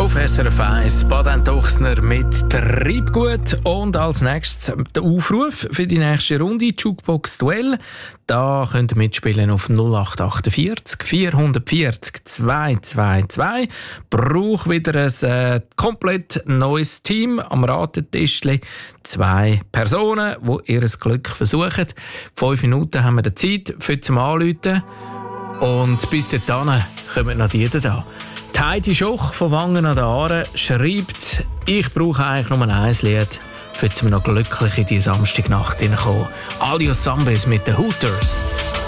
auf SRF 1 Baden Tuchsner mit Treibgut. Und als nächstes der Aufruf für die nächste Runde, Jukebox Duell. Da könnt ihr mitspielen auf 0848 440 222. Braucht wieder ein komplett neues Team am Ratetischli. 2 Personen, die ihr Glück versuchen. 5 Minuten haben wir die Zeit für zum Anrufen. Und bis dahin kommen noch die da. Die Heidi Schoch von Wangen an der Aare schreibt, ich brauche eigentlich nur ein Lied, für noch glücklich in die Samstagnacht hineinkommen. Alios Zambes mit den Hooters.